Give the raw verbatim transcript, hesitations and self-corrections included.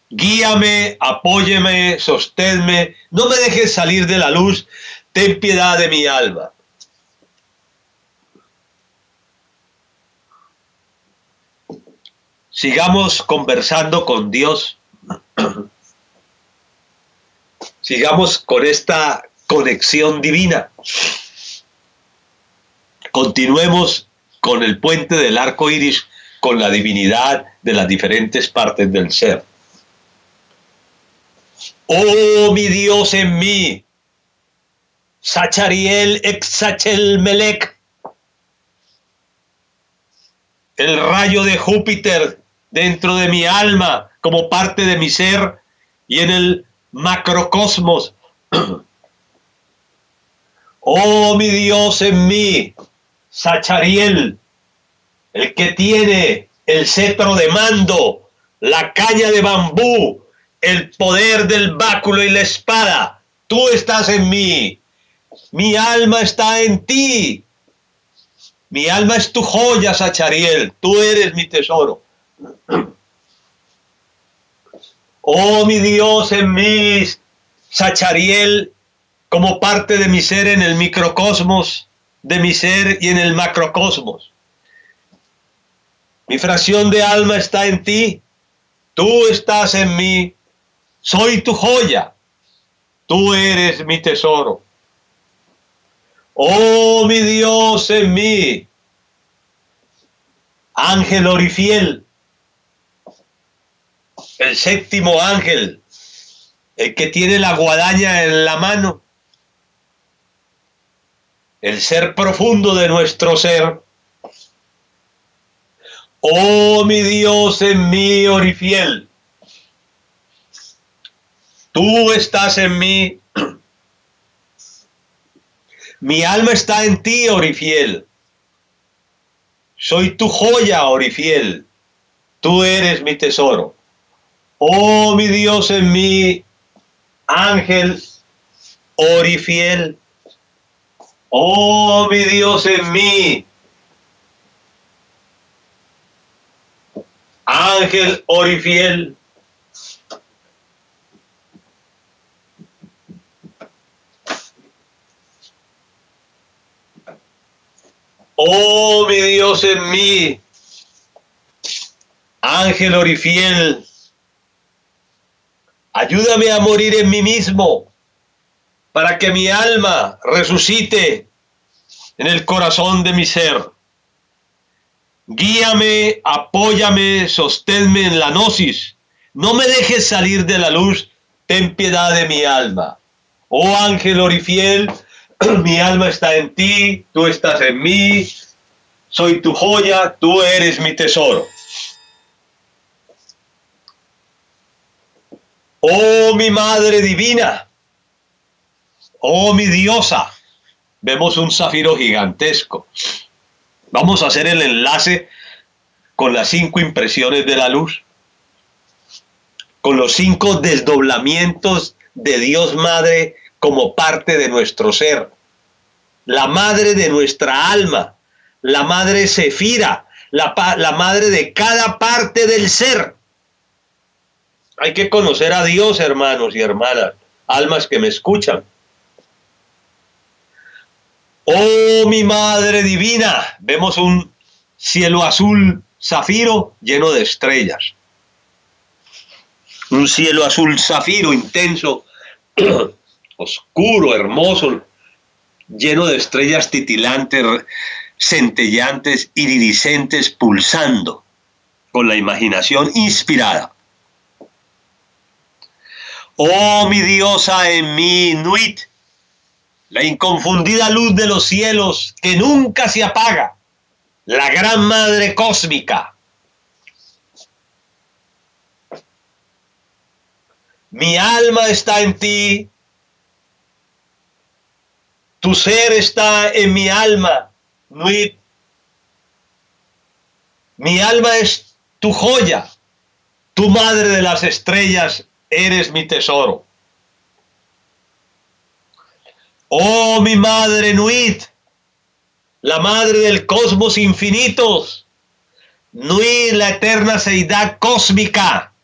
Guíame, apóyeme, sosténme, no me dejes salir de la luz, ten piedad de mi alma. Sigamos conversando con Dios. Sigamos con esta conexión divina. Continuemos con el puente del arco iris, con la divinidad de las diferentes partes del ser. Oh, mi Dios en mí, Sachariel Exachel Melech, el rayo de Júpiter dentro de mi alma como parte de mi ser y en el macrocosmos. Oh, mi Dios en mí, Sachariel, el que tiene el cetro de mando, la caña de bambú, el poder del báculo y la espada. Tú estás en mí. Mi alma está en ti. Mi alma es tu joya, Sachariel. Tú eres mi tesoro. Oh, mi Dios en mí, Sachariel, como parte de mi ser en el microcosmos, de mi ser y en el macrocosmos. Mi fracción de alma está en ti. Tú estás en mí. Soy tu joya. Tú eres mi tesoro. Oh, mi Dios en mí, ángel orifiel, el séptimo ángel, el que tiene la guadaña en la mano, el ser profundo de nuestro ser. Oh, mi Dios en mí, orifiel, tú estás en mí. Mi alma está en ti, orifiel. Soy tu joya, orifiel. Tú eres mi tesoro. Oh, mi Dios en mí, ángel orifiel. Oh, mi Dios en mí, ángel orifiel. Oh, mi Dios en mí, ángel orifiel, ayúdame a morir en mí mismo, para que mi alma resucite en el corazón de mi ser. Guíame, apóyame, sosténme en la gnosis, no me dejes salir de la luz, ten piedad de mi alma. Oh, ángel orifiel, mi alma está en ti, tú estás en mí, soy tu joya, tú eres mi tesoro. Oh, mi madre divina, oh, mi diosa. Vemos un zafiro gigantesco. Vamos a hacer el enlace con las cinco impresiones de la luz, con los cinco desdoblamientos de Dios Madre como parte de nuestro ser, la madre de nuestra alma, la madre Sefira, la, la madre de cada parte del ser. Hay que conocer a Dios, hermanos y hermanas, almas que me escuchan. Oh, mi madre divina, vemos un cielo azul zafiro lleno de estrellas. Un cielo azul zafiro intenso, oscuro, hermoso, lleno de estrellas titilantes, centellantes, iridiscentes, pulsando, con la imaginación inspirada. Oh, mi diosa en mí, Nuit, la inconfundida luz de los cielos que nunca se apaga, la gran madre cósmica. Mi alma está en ti, tu ser está en mi alma, Nuit. Mi alma es tu joya, tu madre de las estrellas, eres mi tesoro. Oh, mi madre Nuit, la madre del cosmos infinitos, Nuit, la eterna seidad cósmica.